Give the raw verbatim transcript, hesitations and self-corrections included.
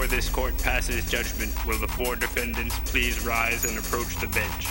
before this court passes judgment, will the four defendants please rise and approach the bench?